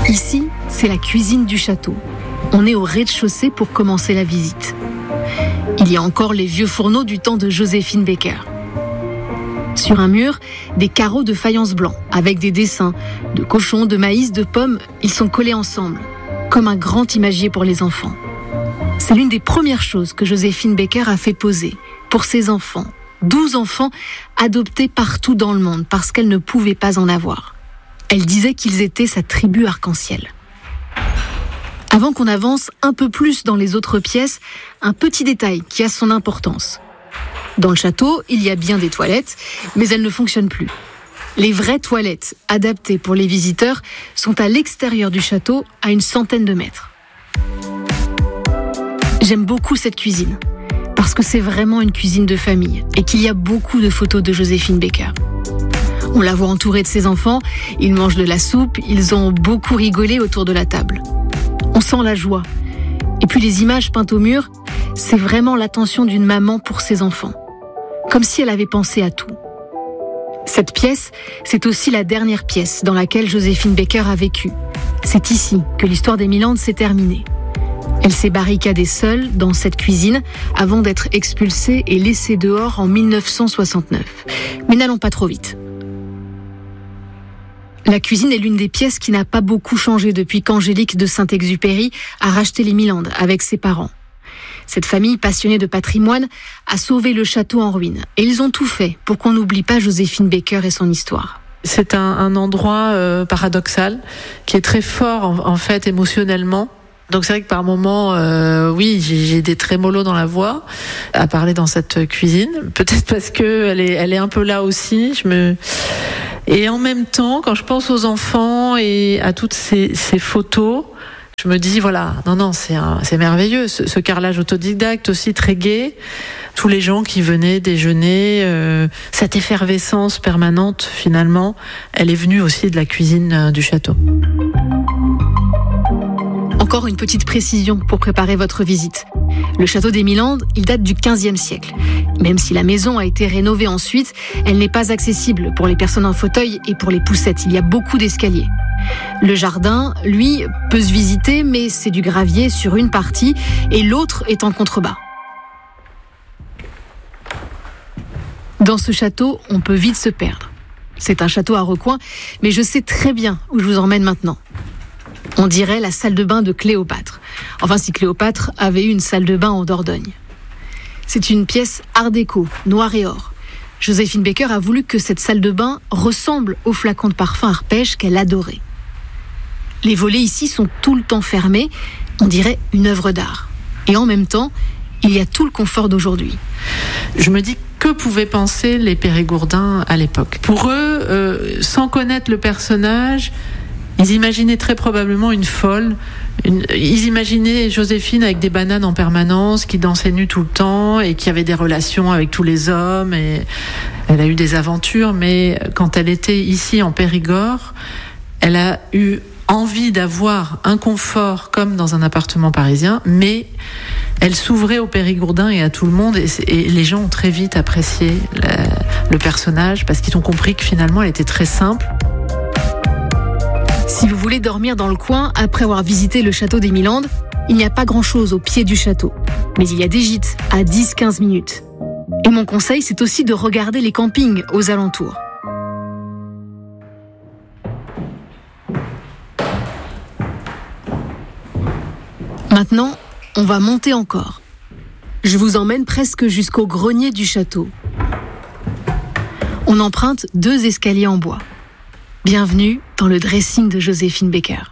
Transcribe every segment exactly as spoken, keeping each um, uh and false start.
Ici, c'est la cuisine du château. On est au rez-de-chaussée pour commencer la visite. Il y a encore les vieux fourneaux du temps de Joséphine Baker. Sur un mur, des carreaux de faïence blanc avec des dessins de cochons, de maïs, de pommes. Ils sont collés ensemble, comme un grand imagier pour les enfants. C'est l'une des premières choses que Joséphine Baker a fait poser pour ses enfants. Douze enfants adoptés partout dans le monde parce qu'elle ne pouvait pas en avoir. Elle disait qu'ils étaient sa tribu arc-en-ciel. Avant qu'on avance un peu plus dans les autres pièces, un petit détail qui a son importance. Dans le château, il y a bien des toilettes, mais elles ne fonctionnent plus. Les vraies toilettes, adaptées pour les visiteurs, sont à l'extérieur du château, à une centaine de mètres. J'aime beaucoup cette cuisine, parce que c'est vraiment une cuisine de famille, et qu'il y a beaucoup de photos de Joséphine Baker. On la voit entourée de ses enfants, ils mangent de la soupe, ils ont beaucoup rigolé autour de la table. On sent la joie. Et puis les images peintes au mur, c'est vraiment l'attention d'une maman pour ses enfants. Comme si elle avait pensé à tout. Cette pièce, c'est aussi la dernière pièce dans laquelle Joséphine Baker a vécu. C'est ici que l'histoire d'Emily Land s'est terminée. Elle s'est barricadée seule dans cette cuisine avant d'être expulsée et laissée dehors en dix-neuf cent soixante-neuf. Mais n'allons pas trop vite. La cuisine est l'une des pièces qui n'a pas beaucoup changé depuis qu'Angélique de Saint-Exupéry a racheté les Milandes avec ses parents. Cette famille passionnée de patrimoine a sauvé le château en ruine. Et ils ont tout fait pour qu'on n'oublie pas Joséphine Baker et son histoire. C'est un, un endroit euh, paradoxal qui est très fort en, en fait émotionnellement. Donc c'est vrai que par moments, euh, oui, j'ai, j'ai des trémolos dans la voix à parler dans cette cuisine. Peut-être parce que elle est, elle est un peu là aussi. Je me et en même temps, quand je pense aux enfants et à toutes ces, ces photos, je me dis voilà, non non, c'est un, c'est merveilleux. Ce, ce carrelage autodidacte aussi très gai. Tous les gens qui venaient déjeuner, euh, cette effervescence permanente finalement, elle est venue aussi de la cuisine euh, du château. Encore une petite précision pour préparer votre visite. Le château d'Emily Land, il date du quinzième siècle. Même si la maison a été rénovée ensuite, elle n'est pas accessible pour les personnes en fauteuil et pour les poussettes. Il y a beaucoup d'escaliers. Le jardin, lui, peut se visiter, mais c'est du gravier sur une partie et l'autre est en contrebas. Dans ce château, on peut vite se perdre. C'est un château à recoins, mais je sais très bien où je vous emmène maintenant. On dirait la salle de bain de Cléopâtre. Enfin, si Cléopâtre avait eu une salle de bain en Dordogne. C'est une pièce art déco, noir et or. Joséphine Baker a voulu que cette salle de bain ressemble au flacon de parfum arpège qu'elle adorait. Les volets ici sont tout le temps fermés, on dirait une œuvre d'art. Et en même temps, il y a tout le confort d'aujourd'hui. Je me dis, que pouvaient penser les Périgourdins à l'époque ? Pour eux, euh, sans connaître le personnage, ils imaginaient très probablement une folle. Une, ils imaginaient Joséphine avec des bananes en permanence, qui dansait nue tout le temps et qui avait des relations avec tous les hommes. Et elle a eu des aventures, mais quand elle était ici en Périgord, elle a eu envie d'avoir un confort comme dans un appartement parisien, mais elle s'ouvrait aux Périgourdins et à tout le monde. Et, et les gens ont très vite apprécié la, le personnage parce qu'ils ont compris que finalement elle était très simple. Si vous voulez dormir dans le coin après avoir visité le château d'Emily Land, il n'y a pas grand-chose au pied du château. Mais il y a des gîtes à dix à quinze minutes. Et mon conseil, c'est aussi de regarder les campings aux alentours. Maintenant, on va monter encore. Je vous emmène presque jusqu'au grenier du château. On emprunte deux escaliers en bois. Bienvenue dans le dressing de Joséphine Baker.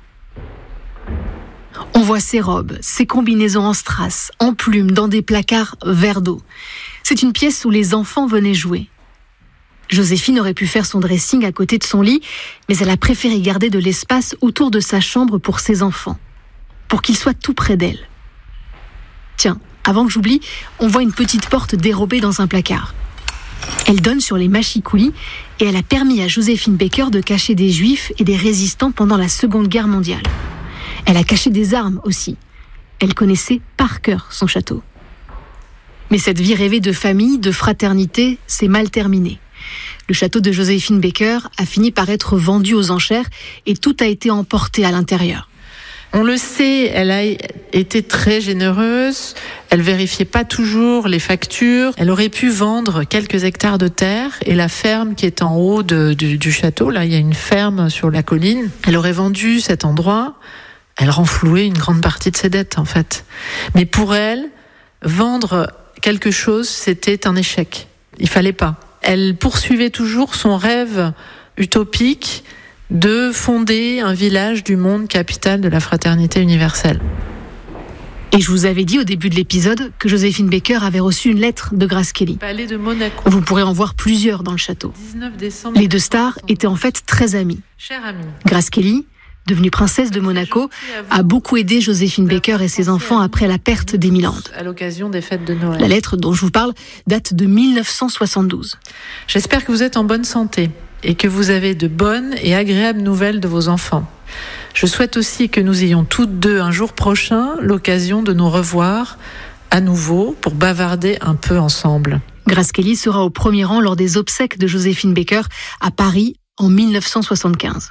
On voit ses robes, ses combinaisons en strass, en plumes, dans des placards verts d'eau. C'est une pièce où les enfants venaient jouer. Joséphine aurait pu faire son dressing à côté de son lit, mais elle a préféré garder de l'espace autour de sa chambre pour ses enfants, pour qu'ils soient tout près d'elle. Tiens, avant que j'oublie, on voit une petite porte dérobée dans un placard. Elle donne sur les machicoulis et elle a permis à Joséphine Baker de cacher des juifs et des résistants pendant la Seconde Guerre mondiale. Elle a caché des armes aussi. Elle connaissait par cœur son château. Mais cette vie rêvée de famille, de fraternité, s'est mal terminée. le château de Joséphine Baker a fini par être vendu aux enchères et tout a été emporté à l'intérieur. On le sait, elle a été très généreuse, elle vérifiait pas toujours les factures, elle aurait pu vendre quelques hectares de terre et la ferme qui est en haut de, du, du château, là il y a une ferme sur la colline, elle aurait vendu cet endroit, elle renflouait une grande partie de ses dettes en fait. Mais pour elle, vendre quelque chose, c'était un échec, il fallait pas. Elle poursuivait toujours son rêve utopique de fonder un village du monde capitale de la fraternité universelle. Et je vous avais dit au début de l'épisode que Joséphine Baker avait reçu une lettre de Grace Kelly. Palais de Monaco. Vous pourrez en voir plusieurs dans le château. dix-neuf décembre. Les deux stars étaient en fait très amies. Chère amie. Grace Kelly, devenue princesse de Monaco, a beaucoup aidé Joséphine Baker et ses enfants après la perte d'Émile Land. À l'occasion des fêtes de Noël. La lettre dont je vous parle date de mille neuf cent soixante-douze. J'espère que vous êtes en bonne santé et que vous avez de bonnes et agréables nouvelles de vos enfants. Je souhaite aussi que nous ayons toutes deux un jour prochain l'occasion de nous revoir à nouveau pour bavarder un peu ensemble. Grace Kelly sera au premier rang lors des obsèques de Joséphine Baker à Paris en mille neuf cent soixante-quinze.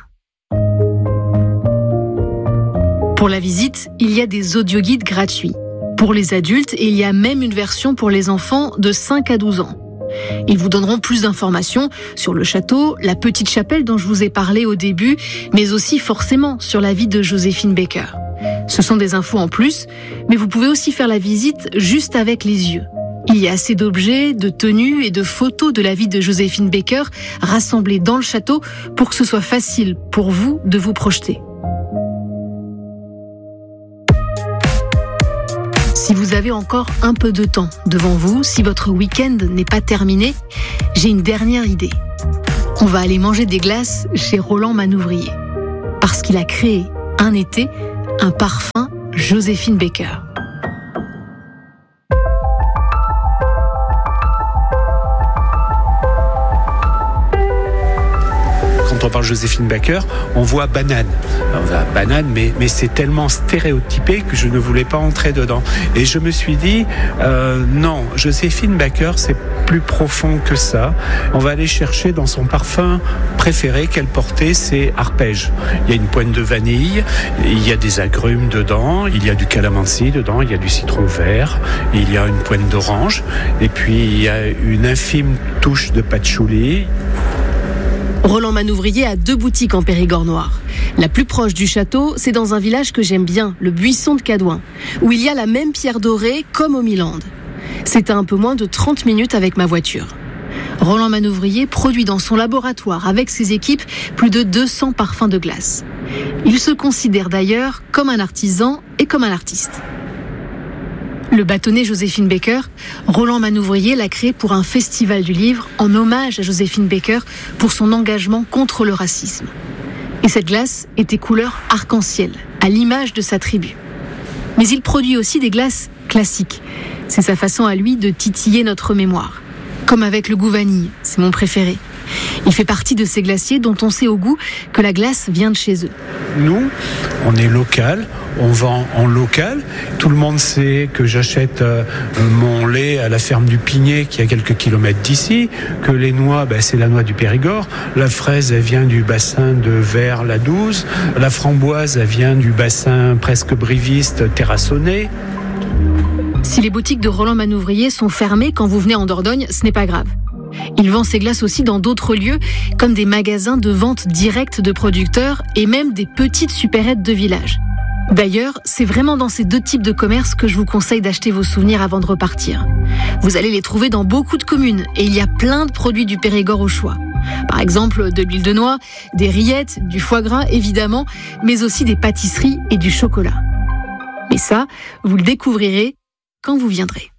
Pour la visite, il y a des audioguides gratuits pour les adultes et il y a même une version pour les enfants de cinq à douze ans. Ils vous donneront plus d'informations sur le château, la petite chapelle dont je vous ai parlé au début, mais aussi forcément sur la vie de Joséphine Baker. Ce sont des infos en plus, mais vous pouvez aussi faire la visite juste avec les yeux. Il y a assez d'objets, de tenues et de photos de la vie de Joséphine Baker rassemblés dans le château pour que ce soit facile pour vous de vous projeter. Si vous avez encore un peu de temps devant vous, si votre week-end n'est pas terminé, j'ai une dernière idée. On va aller manger des glaces chez Roland Manouvrier. Parce qu'il a créé un été un parfum Joséphine Baker. Quand on parle de Joséphine Baker, on voit banane. On voit banane, mais, mais c'est tellement stéréotypé que je ne voulais pas entrer dedans. Et je me suis dit, euh, non, Joséphine Baker, c'est plus profond que ça. On va aller chercher dans son parfum préféré qu'elle portait, c'est arpège. Il y a une pointe de vanille, il y a des agrumes dedans, il y a du calamansi dedans, il y a du citron vert, il y a une pointe d'orange, et puis il y a une infime touche de patchouli. Roland Manouvrier a deux boutiques en Périgord noir. La plus proche du château, c'est dans un village que j'aime bien, le Buisson de Cadouin, où il y a la même pierre dorée comme au Milan. C'est à un peu moins de trente minutes avec ma voiture. Roland Manouvrier produit dans son laboratoire avec ses équipes plus de deux cents parfums de glace. Il se considère d'ailleurs comme un artisan et comme un artiste. Le bâtonnet Joséphine Baker, Roland Manouvrier l'a créé pour un festival du livre en hommage à Joséphine Baker pour son engagement contre le racisme. Et cette glace était couleur arc-en-ciel, à l'image de sa tribu. Mais il produit aussi des glaces classiques. C'est sa façon à lui de titiller notre mémoire. Comme avec le goût vanille, c'est mon préféré. Il fait partie de ces glaciers dont on sait au goût que la glace vient de chez eux. Nous, on est local, on vend en local. Tout le monde sait que j'achète euh, mon lait à la ferme du Pigné qui est à quelques kilomètres d'ici, que les noix, ben, c'est la noix du Périgord, la fraise, elle vient du bassin de Vers-la-Douze, la framboise, elle vient du bassin presque briviste terrassonné. Si les boutiques de Roland Manouvrier sont fermées quand vous venez en Dordogne, ce n'est pas grave. Il vend ses glaces aussi dans d'autres lieux, comme des magasins de vente directe de producteurs et même des petites supérettes de village. D'ailleurs, c'est vraiment dans ces deux types de commerces que je vous conseille d'acheter vos souvenirs avant de repartir. Vous allez les trouver dans beaucoup de communes et il y a plein de produits du Périgord au choix. Par exemple, de l'huile de noix, des rillettes, du foie gras évidemment, mais aussi des pâtisseries et du chocolat. Mais ça, vous le découvrirez quand vous viendrez.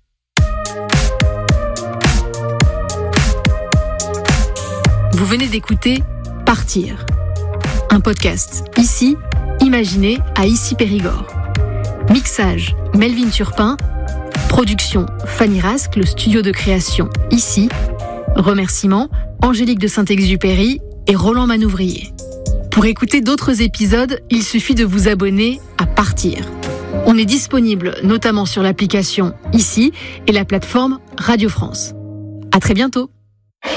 Vous venez d'écouter Partir, un podcast ici, imaginé à Issy Périgord. Mixage Melvin Turpin, production Fanny Rasque, le studio de création ici. Remerciements Angélique de Saint-Exupéry et Roland Manouvrier. Pour écouter d'autres épisodes, il suffit de vous abonner à Partir. On est disponible notamment sur l'application Ici et la plateforme Radio France. À très bientôt.